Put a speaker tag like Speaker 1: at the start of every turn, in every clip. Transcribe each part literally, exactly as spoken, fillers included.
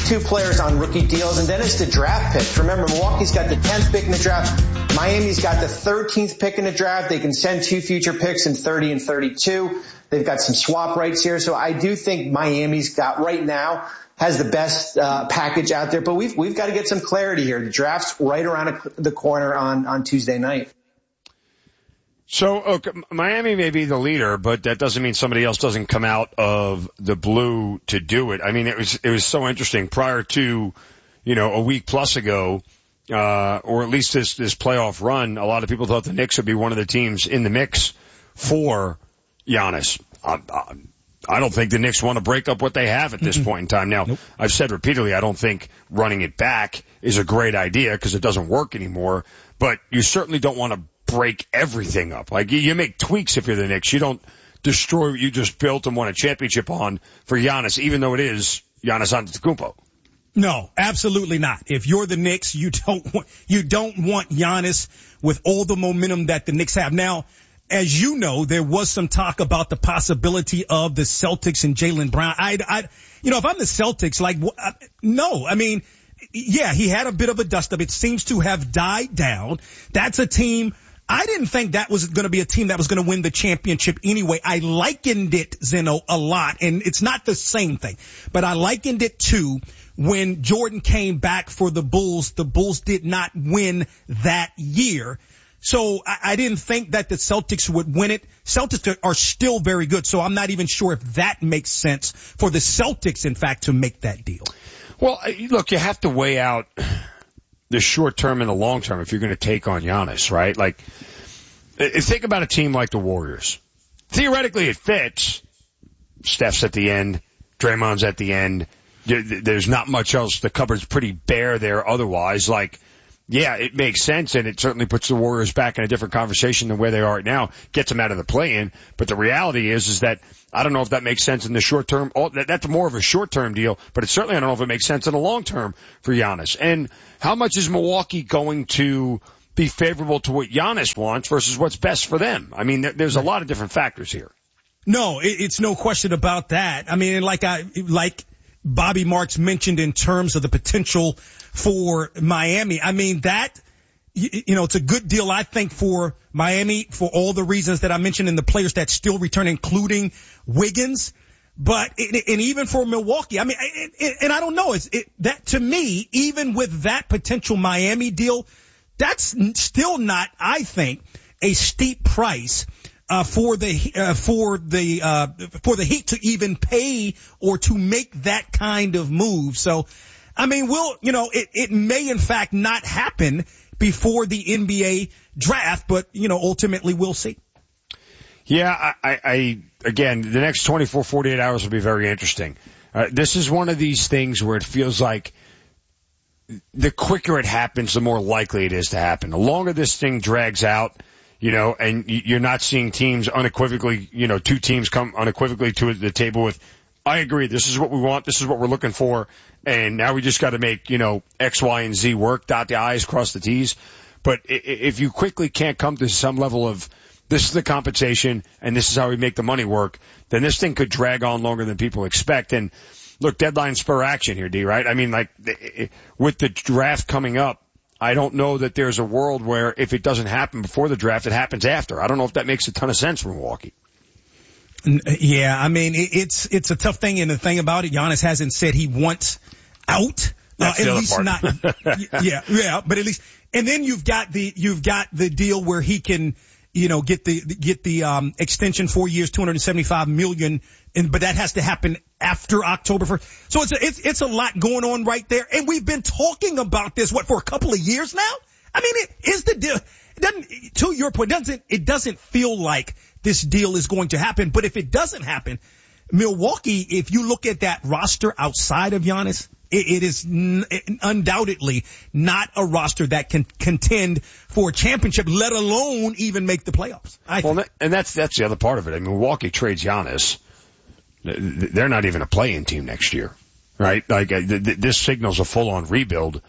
Speaker 1: these two players on rookie deals, and then it's the draft picks. Remember, Milwaukee's got the tenth pick in the draft. Miami's got the thirteenth pick in the draft. They can send two future picks in thirty and thirty-two. They've got some swap rights here. So I do think Miami's got right now has the best uh, package out there. But we've we've got to get some clarity here. The draft's right around the corner on, on Tuesday night.
Speaker 2: So, okay, Miami may be the leader, but that doesn't mean somebody else doesn't come out of the blue to do it. I mean, it was, it was so interesting prior to, you know, a week plus ago, uh, or at least this, this playoff run, a lot of people thought the Knicks would be one of the teams in the mix for Giannis. I, I, I don't think the Knicks want to break up what they have at this mm-hmm. point in time. Now, nope. I've said repeatedly, I don't think running it back is a great idea because it doesn't work anymore, but you certainly don't want to break everything up. Like, you, you make tweaks if you're the Knicks. You don't destroy what you just built and won a championship on for Giannis, even though it is Giannis Antetokounmpo.
Speaker 3: No, absolutely not. If you're the Knicks, you don't want, you don't want Giannis with all the momentum that the Knicks have. Now, as you know, there was some talk about the possibility of the Celtics and Jaylen Brown. I, I, you know, if I'm the Celtics, like, no, I mean, yeah, he had a bit of a dust up. It seems to have died down. That's a team. I didn't think that was going to be a team that was going to win the championship anyway. I likened it, Zeno, a lot, and it's not the same thing, but I likened it to when Jordan came back for the Bulls. The Bulls did not win that year. So I, I didn't think that the Celtics would win it. Celtics are still very good, so I'm not even sure if that makes sense for the Celtics, in fact, to make that deal.
Speaker 2: Well, look, you have to weigh out the short term and the long term if you're going to take on Giannis, right? Like, think about a team like the Warriors. Theoretically, it fits. Steph's at the end. Draymond's at the end. There's not much else. The cupboard's pretty bare there otherwise. Like, yeah, it makes sense, and it certainly puts the Warriors back in a different conversation than where they are right now, gets them out of the play-in. But the reality is, is that I don't know if that makes sense in the short term. Oh, that's more of a short-term deal, but it certainly I don't know if it makes sense in the long term for Giannis. And how much is Milwaukee going to be favorable to what Giannis wants versus what's best for them? I mean, there's a lot of different factors here.
Speaker 3: No, it's no question about that. I mean, like I, like Bobby Marks mentioned in terms of the potential for Miami. I mean, that, you know, it's a good deal, I think, for Miami for all the reasons that I mentioned and the players that still return, including Wiggins. But, and even for Milwaukee, I mean, and I don't know, it's, it, that to me, even with that potential Miami deal, that's still not, I think, a steep price Uh, for the, uh, for the, uh, for the Heat to even pay or to make that kind of move. So, I mean, we'll, you know, it, it may in fact not happen before the N B A draft, but, you know, ultimately we'll see.
Speaker 2: Yeah, I, I, I again, the next twenty-four, forty-eight hours will be very interesting. Uh, this is one of these things where it feels like the quicker it happens, the more likely it is to happen. The longer this thing drags out, you know, and you're not seeing teams unequivocally, you know, two teams come unequivocally to the table with, I agree, this is what we want, this is what we're looking for, and now we just got to make, you know, X, Y, and Z work, dot the I's, cross the T's. But if you quickly can't come to some level of, this is the compensation, and this is how we make the money work, then this thing could drag on longer than people expect. And look, deadline spur action here, D, right? I mean, like, with the draft coming up, I don't know that there's a world where if it doesn't happen before the draft, it happens after. I don't know if that makes a ton of sense for Milwaukee.
Speaker 3: Yeah, I mean, it's it's a tough thing, and the thing about it, Giannis hasn't said he wants out.
Speaker 2: That's
Speaker 3: uh,
Speaker 2: the
Speaker 3: at
Speaker 2: other
Speaker 3: least
Speaker 2: part.
Speaker 3: not. yeah, yeah, but at least, and then you've got the you've got the deal where he can, you know, get the get the um extension, four years, two hundred seventy-five million, and but that has to happen after October first. So it's a, it's it's a lot going on right there, and we've been talking about this what for a couple of years now. I mean, it is the deal. It doesn't, to your point, doesn't it doesn't feel like this deal is going to happen. But if it doesn't happen, Milwaukee, if you look at that roster outside of Giannis, it, it is n- undoubtedly not a roster that can contend for a championship, let alone even make the playoffs. I
Speaker 2: well,
Speaker 3: think.
Speaker 2: and that's that's the other part of it. I mean, Milwaukee trades Giannis. They're not even a play-in team next year, right? Like, this signals a full-on rebuild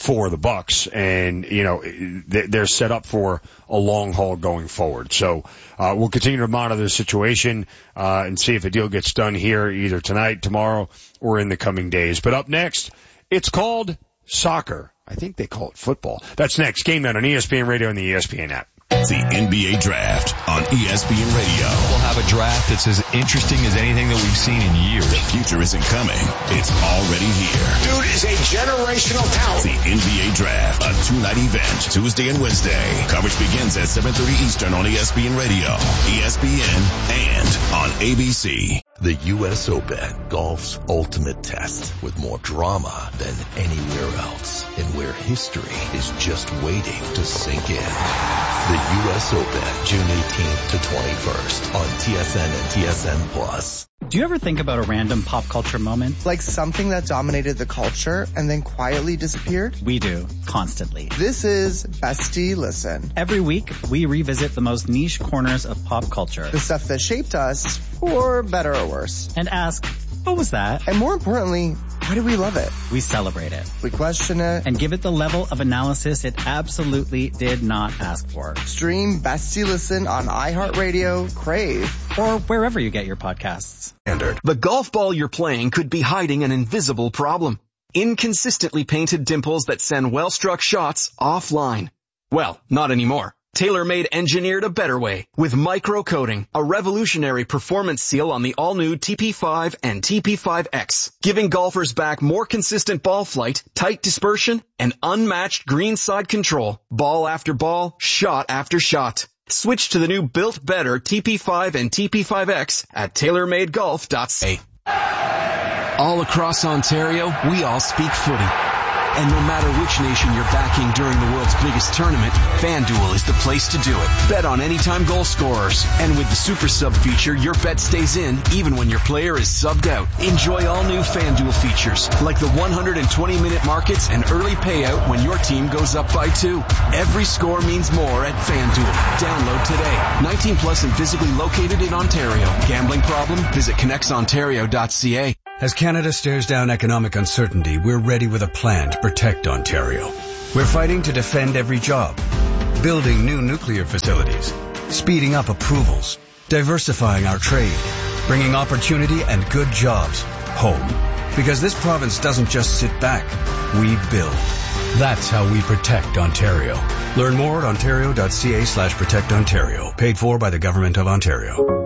Speaker 2: for the Bucks, and you know they're set up for a long haul going forward. So uh, we'll continue to monitor the situation uh, and see if a deal gets done here either tonight, tomorrow, or in the coming days. But up next, it's called soccer. I think they call it football. That's next. Game Night on E S P N Radio and the E S P N app.
Speaker 4: The N B A Draft on E S P N Radio.
Speaker 5: We'll have a draft that's as interesting as anything that we've seen in years.
Speaker 4: The future isn't coming. It's already here.
Speaker 6: Dude is a generational talent.
Speaker 4: The N B A Draft, a two-night event, Tuesday and Wednesday. Coverage begins at seven thirty Eastern on E S P N Radio, E S P N, and on A B C.
Speaker 7: The U S Open, golf's ultimate test, with more drama than anywhere else, and where history is just waiting to sink in. The U S Open, June eighteenth to twenty-first on T S N and T S N Plus.
Speaker 8: Do you ever think about a random pop culture moment?
Speaker 9: Like something that dominated the culture and then quietly disappeared?
Speaker 8: We do, constantly.
Speaker 9: This is Bestie Listen.
Speaker 8: Every week, we revisit the most niche corners of pop culture.
Speaker 9: The stuff that shaped us, for better or worse.
Speaker 8: And ask, what was that?
Speaker 9: And more importantly, why do we love it?
Speaker 8: We celebrate it.
Speaker 9: We question it.
Speaker 8: And give it the level of analysis it absolutely did not ask for.
Speaker 9: Stream Bestie Listen on iHeartRadio, Crave,
Speaker 8: or wherever you get your podcasts.
Speaker 10: Standard. The golf ball you're playing could be hiding an invisible problem. Inconsistently painted dimples that send well-struck shots offline. Well, not anymore. TaylorMade engineered a better way with micro-coating, a revolutionary performance seal on the all-new T P five and T P five X, giving golfers back more consistent ball flight, tight dispersion, and unmatched greenside control. Ball after ball, shot after shot. Switch to the new built better T P five and T P five X at tailor made golf dot c a. All across Ontario, we all speak footy. And no matter which nation you're backing during the world's biggest tournament, FanDuel is the place to do it. Bet on anytime goal scorers. And with the Super Sub feature, your bet stays in even when your player is subbed out. Enjoy all new FanDuel features, like the one hundred twenty minute markets and early payout when your team goes up by two. Every score means more at FanDuel. Download today. nineteen plus and physically located in Ontario. Gambling problem? Visit connects ontario dot c a.
Speaker 11: As Canada stares down economic uncertainty, we're ready with a plan to protect Ontario. We're fighting to defend every job, building new nuclear facilities, speeding up approvals, diversifying our trade, bringing opportunity and good jobs home. Because this province doesn't just sit back, we build. That's how we protect Ontario. Learn more at ontario dot c a slash protect Ontario. Paid for by the Government of Ontario.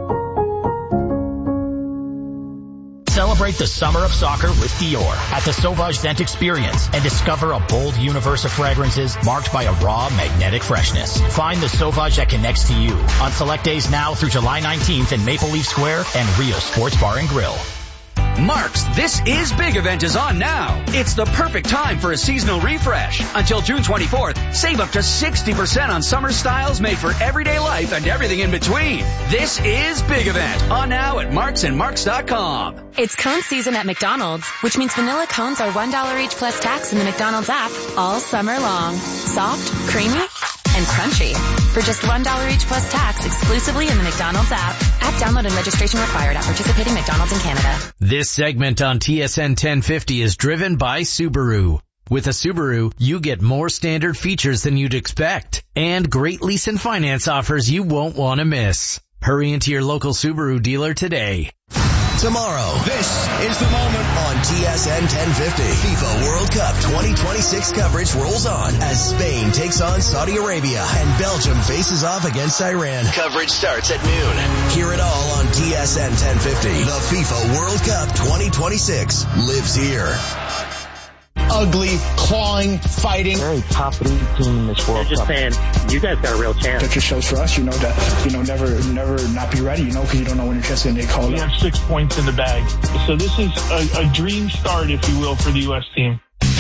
Speaker 12: Celebrate the summer of soccer with Dior at the Sauvage Scent Experience and discover a bold universe of fragrances marked by a raw, magnetic freshness. Find the Sauvage that connects to you on select days now through July nineteenth in Maple Leaf Square and Rio Sports Bar and Grill.
Speaker 13: Mark's This Is Big event is on now. It's the perfect time for a seasonal refresh. Until June twenty-fourth, save up to sixty percent on summer styles made for everyday life and everything in between. This is Big event on now at marks and marks dot com.
Speaker 14: It's cone season at McDonald's, which means vanilla cones are one dollar each plus tax in the McDonald's app all summer long. Soft, creamy, and crunchy. For just one dollar each plus tax exclusively in the McDonald's app. App download and registration required at participating McDonald's in Canada.
Speaker 15: This segment on T S N ten fifty is driven by Subaru. With a Subaru, you get more standard features than you'd expect and great lease and finance offers you won't want to miss. Hurry into your local Subaru dealer today.
Speaker 16: Tomorrow, this is the moment on T S N ten fifty. FIFA World Cup twenty twenty-six coverage rolls on as Spain takes on Saudi Arabia and Belgium faces off against Iran. Coverage starts at noon. Hear it all on T S N ten fifty. The FIFA World Cup twenty twenty-six lives here.
Speaker 6: Ugly, clawing, fighting.
Speaker 17: Very top three team in this World Cup.
Speaker 18: They're just saying, you guys got a real chance.
Speaker 19: That just shows for us, you know, that, you know, never, never not be ready, you know, because you don't know when your chance is going to get called up.
Speaker 20: We have six points in the bag. So this is a, a dream start, if you will, for the U S team.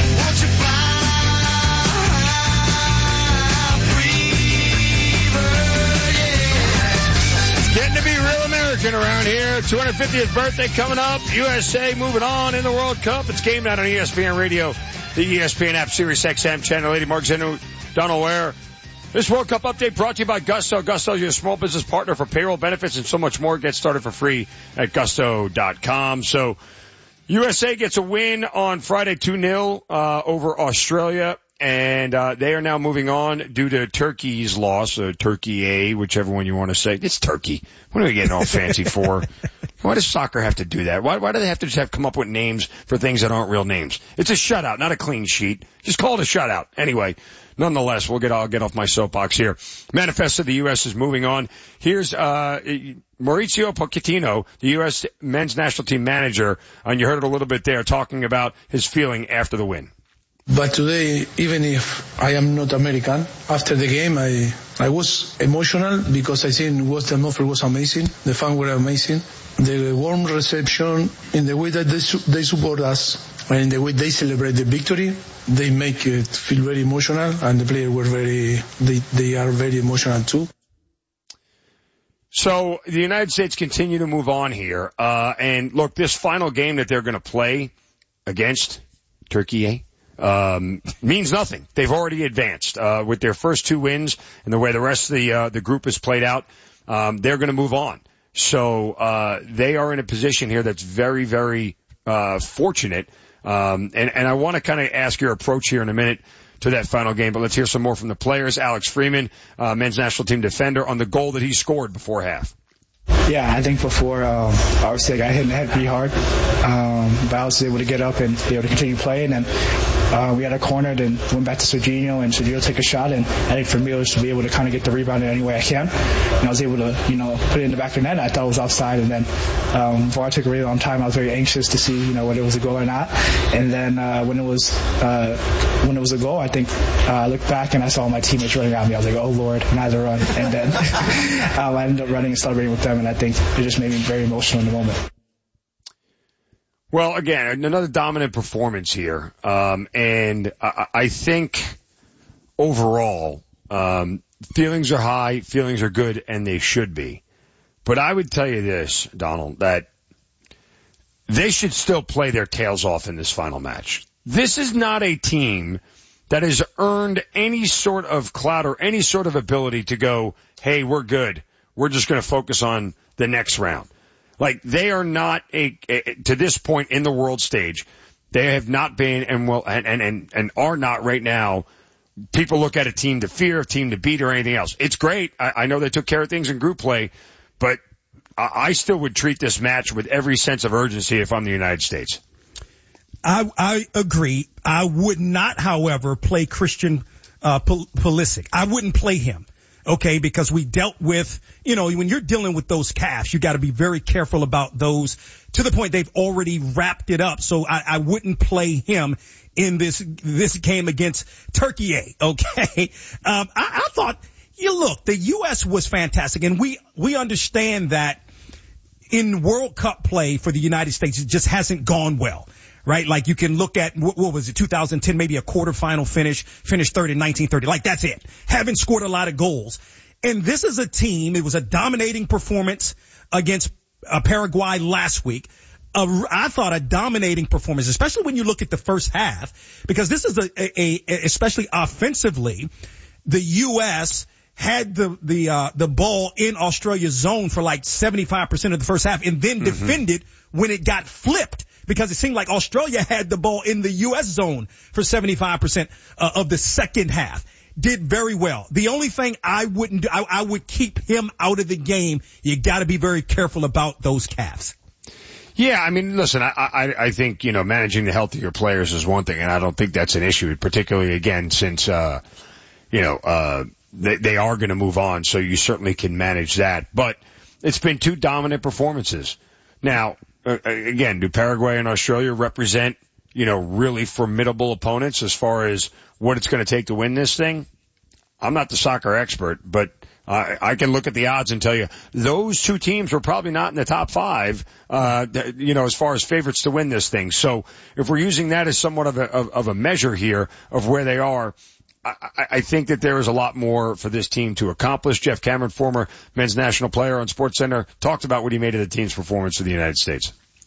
Speaker 2: Getting to be real American around here. two hundred fiftieth birthday coming up. U S A moving on in the World Cup. It's game night on E S P N Radio, the E S P N app, Sirius X M channel. Lady Mark Zenu, Donald Ware. This World Cup update brought to you by Gusto. Gusto is your small business partner for payroll benefits and so much more. Get started for free at gusto dot com. So U S A gets a win on Friday two nil uh, over Australia. and uh, they are now moving on due to Turkey's loss, or Turkey A, whichever one you want to say. It's Turkey. What are we getting all fancy for? Why does soccer have to do that? Why, why do they have to just have come up with names for things that aren't real names? It's a shutout, not a clean sheet. Just call it a shutout. Anyway, nonetheless, we'll get, I'll get off my soapbox here. Manifesto of the U S is moving on. Here's uh Mauricio Pochettino, the U S men's national team manager, and you heard it a little bit there, talking about his feeling after the win.
Speaker 18: But today, even if I am not American, after the game, I I was emotional because I think was the atmosphere was amazing. The fans were amazing. The warm reception, in the way that they, su- they support us, and in the way they celebrate the victory, they make it feel very emotional, and the players were very, they, they are very emotional too.
Speaker 2: So the United States continue to move on here, uh, and look, this final game that they're going to play against Turkey, um, means nothing. They've already advanced, uh, with their first two wins and the way the rest of the, uh, the group is played out. Um, they're going to move on. So, uh, they are in a position here that's very, very, uh, fortunate. Um, and, and I want to kind of ask your approach here in a minute to that final game, but let's hear some more from the players. Alex Freeman, uh, men's national team defender, on the goal that he scored before half.
Speaker 19: Yeah, I think before, um, obviously I got hit in the head pretty hard, um, but I was able to get up and be able to continue playing, and uh, we had a corner, then went back to Serginho, and Serginho took a shot, and I think for me it was to be able to kind of get the rebound in any way I can, and I was able to, you know, put it in the back of the net. I thought it was offside, and then um, V A R took a really long time. I was very anxious to see, you know, whether it was a goal or not, and then uh, when it was uh, when it was a goal, I think uh, I looked back and I saw my teammates running at me. I was like, oh Lord, and I had to run, and then um, I ended up running and celebrating with them, and I think it just made me very emotional in the moment.
Speaker 2: Well, again, another dominant performance here, um, and I, I think overall, um, feelings are high, feelings are good, and they should be. But I would tell you this, Donald, that they should still play their tails off in this final match. This is not a team that has earned any sort of clout or any sort of ability to go, hey, we're good. We're just going to focus on the next round. Like, they are not a, a to this point in the world stage, they have not been and will and, and, and, and are not right now. People look at a team to fear, a team to beat, or anything else. It's great. I, I know they took care of things in group play, but I, I still would treat this match with every sense of urgency if I'm the United States.
Speaker 3: I, I agree. I would not, however, play Christian uh, Pulisic. I wouldn't play him. Okay, because we dealt with, you know, when you're dealing with those calves, you got to be very careful about those to the point they've already wrapped it up. So I, I wouldn't play him in this this game against Turkey A. Okay, um, I, I thought, you look, the U S was fantastic, and we we understand that in World Cup play for the United States, it just hasn't gone well. Right? Like, you can look at, what, what was it, two thousand ten, maybe a quarterfinal finish, finished third in nineteen thirty. Like, that's it. Haven't scored a lot of goals. And this is a team, it was a dominating performance against uh, Paraguay last week. Uh, I thought a dominating performance, especially when you look at the first half, because this is a, a, a especially offensively, the U S had the, the, uh, the ball in Australia's zone for like seventy-five percent of the first half, and then mm-hmm. defended when it got flipped. Because it seemed like Australia had the ball in the U S zone for seventy-five percent uh, of the second half. Did very well. The only thing I wouldn't do, I, I would keep him out of the game. You got to be very careful about those calves.
Speaker 2: Yeah, I mean, listen, I, I, I think, you know, managing the health of your players is one thing, and I don't think that's an issue, particularly, again, since, uh, you know, uh, they, they are going to move on, so you certainly can manage that. But it's been two dominant performances. Now, Uh, again, do Paraguay and Australia represent, you know, really formidable opponents as far as what it's going to take to win this thing? I'm not the soccer expert, but I, I can look at the odds and tell you those two teams were probably not in the top five, uh, you know, as far as favorites to win this thing. So if we're using that as somewhat of a, of, of a measure here of where they are, I, I think that there is a lot more for this team to accomplish. Jeff Cameron, former men's national player on SportsCenter, talked about what he made of the team's performance for the United States.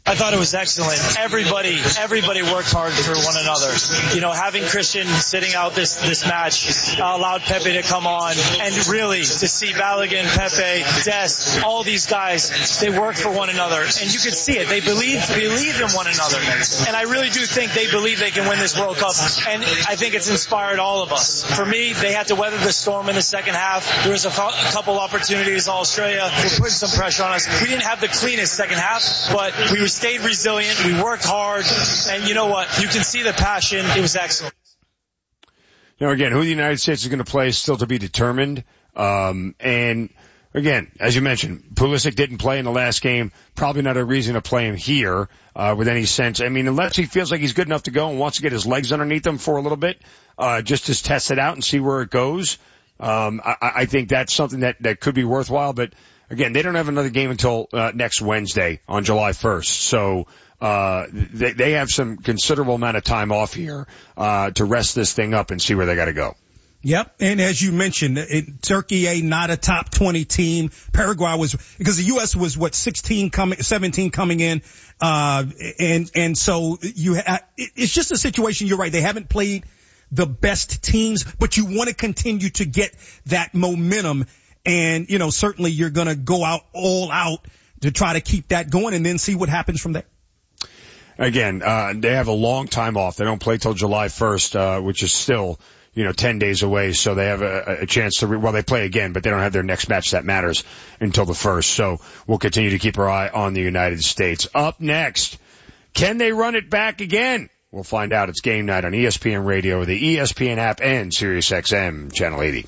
Speaker 21: I thought it was excellent. Everybody, everybody worked hard for one another. You know, having Christian sitting out this, this match uh, allowed Pepe to come on, and really to see Balogun, Pepe, Des, all these guys, they worked for one another, and you could see it. They believe, believe in one another. And I really do think they believe they can win this World Cup, and I think it's inspired all of us. For me, they had to weather the storm in the second half. There was a, a couple opportunities. Australia were putting some pressure on us. We didn't have the cleanest second half, but we were stayed resilient. We worked hard. And you know what? You can see the passion. It was excellent.
Speaker 2: You know, again, who the United States is going to play is still to be determined. Um, and again, as you mentioned, Pulisic didn't play in the last game. Probably not a reason to play him here, uh, with any sense. I mean, unless he feels like he's good enough to go and wants to get his legs underneath him for a little bit, uh, just to test it out and see where it goes. Um, I, I think that's something that, that could be worthwhile, but again, they don't have another game until, uh, next Wednesday on July first. So, uh, they, they have some considerable amount of time off here, uh, to rest this thing up and see where they gotta go.
Speaker 3: Yep. And as you mentioned, it, Turkey, a not a top twenty team. Paraguay was, because the U S was what, sixteen coming, seventeen coming in. Uh, and, and so you, ha- it's just a situation. You're right. They haven't played the best teams, but you want to continue to get that momentum. And, you know, certainly you're going to go out all out to try to keep that going and then see what happens from there.
Speaker 2: Again, uh, they have a long time off. They don't play till July first, uh, which is still, you know, ten days away. So they have a, a chance to, re- well, they play again, but they don't have their next match that matters until the first. So we'll continue to keep our eye on the United States. Up next, can they run it back again? We'll find out. It's game night on E S P N Radio, the E S P N app, and Sirius X M Channel eighty.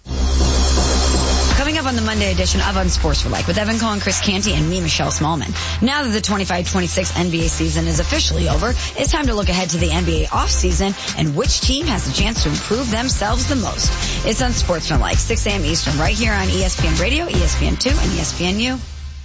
Speaker 22: Coming up on the Monday edition of Unsportsmanlike with Evan Cohen, Chris Canty, and me, Michelle Smallman. Now that the twenty-five twenty-six N B A season is officially over, it's time to look ahead to the N B A offseason and which team has a chance to improve themselves the most. It's Unsportsmanlike, six a.m. Eastern, right here on E S P N Radio, E S P N two, and E S P N U.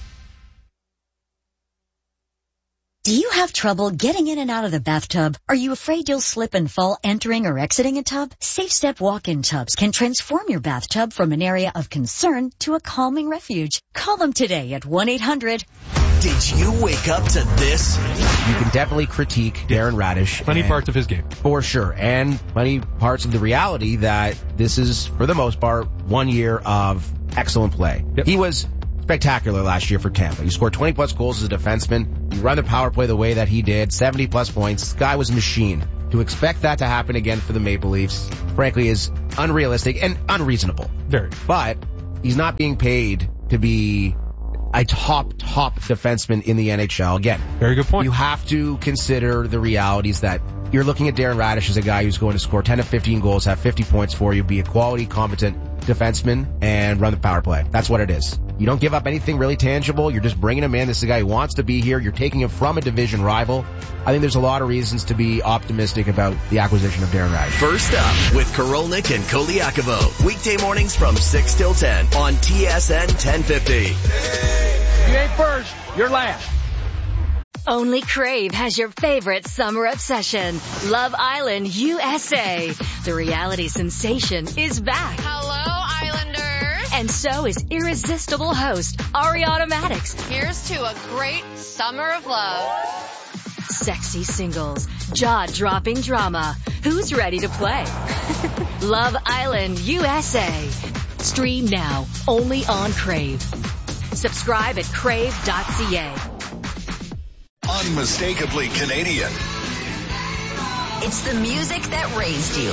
Speaker 23: Do you have trouble getting in and out of the bathtub? Are you afraid you'll slip and fall entering or exiting a tub? Safe Step walk-in tubs can transform your bathtub from an area of concern to a calming refuge. Call them today at one eight hundred.
Speaker 16: Did you wake up to this?
Speaker 24: You can definitely critique Darren Radish.
Speaker 5: Plenty parts of his game.
Speaker 24: For sure. And plenty parts of the reality that this is, for the most part, one year of excellent play. Yep. He was spectacular last year for Tampa. He scored twenty plus goals as a defenseman. You run the power play the way that he did, seventy plus points. This guy was a machine. To expect that to happen again for the Maple Leafs, frankly, is unrealistic and unreasonable.
Speaker 5: Very.
Speaker 24: But he's not being paid to be a top, top defenseman in the N H L. Again,
Speaker 5: very good point.
Speaker 24: You have to consider the realities that you're looking at Darren Radish as a guy who's going to score ten to fifteen goals, have fifty points for you, be a quality, competent defenseman, and run the power play. That's what it is. You don't give up anything really tangible. You're just bringing him in. This is a guy who wants to be here. You're taking him from a division rival. I think there's a lot of reasons to be optimistic about the acquisition of Darren Radish.
Speaker 16: First up with Karolnik and Koliakovo. Weekday mornings from six till ten on T S N ten fifty.
Speaker 25: You ain't first, you're last.
Speaker 26: Only Crave has your favorite summer obsession, Love Island U S A. The reality sensation is back.
Speaker 27: Hello, Islanders.
Speaker 26: And so is irresistible host Ariana Maddox.
Speaker 27: Here's to a great summer of love.
Speaker 26: Sexy singles, jaw-dropping drama. Who's ready to play? Love Island U S A. Stream now, only on Crave. Subscribe at crave dot c a.
Speaker 4: Unmistakably Canadian.
Speaker 23: It's the music that raised you.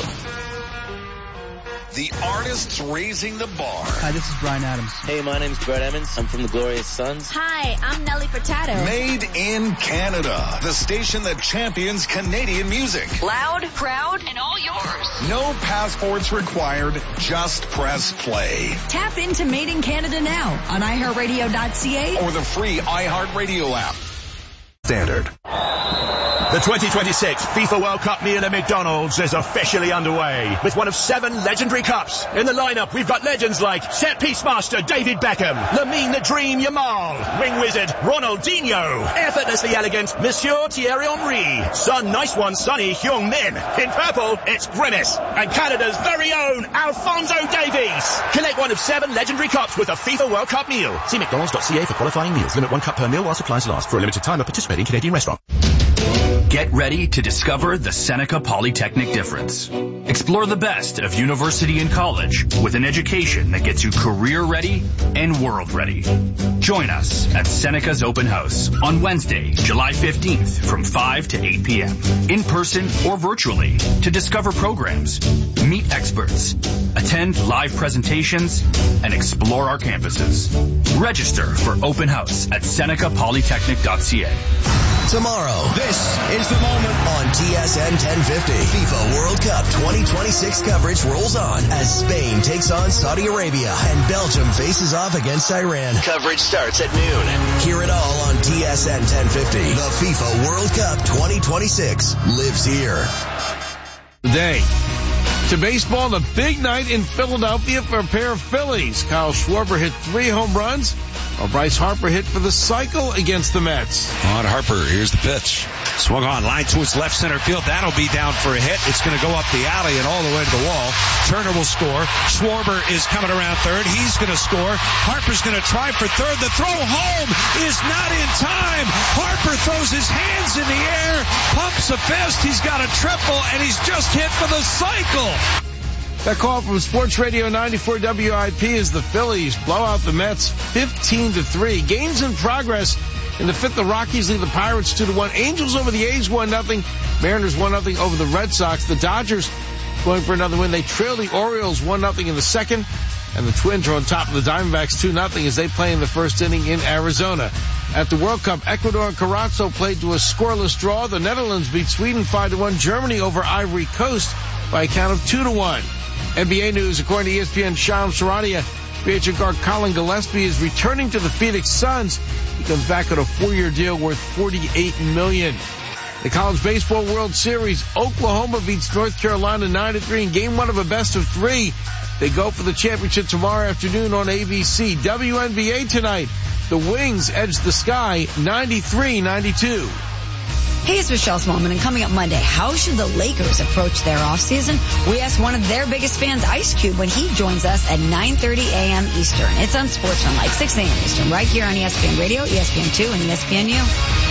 Speaker 4: The artists raising the bar.
Speaker 28: Hi, this is Bryan Adams.
Speaker 29: Hey, my name's Brett Emmons. I'm from the Glorious Sons.
Speaker 26: Hi, I'm Nelly Furtado.
Speaker 4: Made in Canada. The station that champions Canadian music.
Speaker 26: Loud, proud, and all yours.
Speaker 4: No passports required. Just press play.
Speaker 26: Tap into Made in Canada now on i heart radio dot c a
Speaker 4: or the free iHeartRadio app. Standard.
Speaker 1: The twenty twenty-six FIFA World Cup meal at McDonald's is officially underway with one of seven legendary cups. In the lineup, we've got legends like set-piece master David Beckham, Lamine the Dream Yamal, wing wizard Ronaldinho, effortlessly elegant Monsieur Thierry Henry, Sun Nice One Sonny Heung-min. In purple, it's Grimace, and Canada's very own Alphonso Davies. Collect one of seven legendary cups with a FIFA World Cup meal. See mcdonalds dot c a for qualifying meals. Limit one cup per meal while supplies last. For a limited time at participating Canadian restaurant.
Speaker 7: Get ready to discover the Seneca Polytechnic difference. Explore the best of university and college with an education that gets you career ready and world ready. Join us at Seneca's Open House on Wednesday, July fifteenth from five to eight p.m. in person or virtually to discover programs, meet experts, attend live presentations, and explore our campuses. Register for Open House at seneca polytechnic dot c a.
Speaker 16: Tomorrow, this is the moment on T S N ten fifty. FIFA World Cup twenty twenty-six coverage rolls on as Spain takes on Saudi Arabia and Belgium faces off against Iran. Coverage starts at noon. Hear it all on T S N ten fifty. The FIFA World Cup twenty twenty-six lives here.
Speaker 8: Today, to baseball, the big night in Philadelphia for a pair of Phillies. Kyle Schwarber hit three home runs, while Bryce Harper hit for the cycle against the Mets.
Speaker 9: On Harper, here's the pitch. Swung on, line to his left center field. That'll be down for a hit. It's going to go up the alley and all the way to the wall. Turner will score. Schwarber is coming around third. He's going to score. Harper's going to try for third. The throw home is not in time. Harper throws his hands in the air, pumps a fist. He's got a triple, and he's just hit for the cycle.
Speaker 8: That call from Sports Radio ninety-four W I P is the Phillies blow out the Mets fifteen to three. Games in progress. In the fifth, the Rockies lead the Pirates two to one. Angels over the A's one nothing. Mariners one nothing over the Red Sox. The Dodgers going for another win. They trail the Orioles one nothing in the second. And the Twins are on top of the Diamondbacks two nothing as they play in the first inning in Arizona. At the World Cup, Ecuador and Carrasco played to a scoreless draw. The Netherlands beat Sweden five to one. Germany over Ivory Coast by a count of two to one. N B A news, according to E S P N, Shams Charania, free agent guard Colin Gillespie is returning to the Phoenix Suns. He comes back on a four-year deal worth forty-eight million dollars. The College Baseball World Series, Oklahoma beats North Carolina nine to three in game one of a best of three. They go for the championship tomorrow afternoon on A B C. W N B A tonight, the Wings edge the Sky ninety-three ninety-two.
Speaker 22: Hey, it's Michelle Smallman, and coming up Monday, how should the Lakers approach their offseason? We asked one of their biggest fans, Ice Cube, when he joins us at nine thirty a.m. Eastern. It's on Sports Run, like six a.m. Eastern, right here on E S P N Radio, E S P N two, and E S P N U.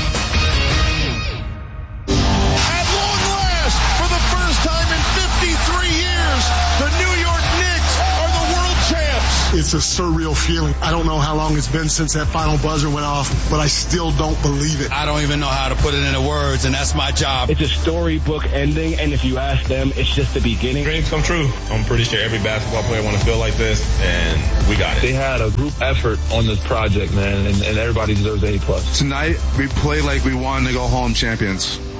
Speaker 10: At long last, for the first time in fifty-three years, the New York Knicks are the world champs.
Speaker 11: It's a surreal feeling. I don't know how long it's been since that final buzzer went off, but I still don't believe it.
Speaker 12: I don't even know how to put it into words, and that's my job.
Speaker 13: It's a storybook ending, and if you ask them, it's just the beginning.
Speaker 28: Dreams come true. I'm pretty sure every basketball player want to feel like this, and we got it.
Speaker 13: They had a group effort on this project, man, and, and everybody deserves an A plus.
Speaker 30: Tonight, we played like we wanted to go home champions.